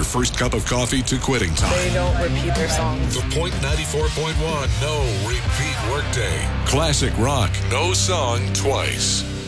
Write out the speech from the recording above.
your first cup of coffee to quitting time. They don't repeat their songs. The Point 94.1 No Repeat Workday. Classic rock, no song twice.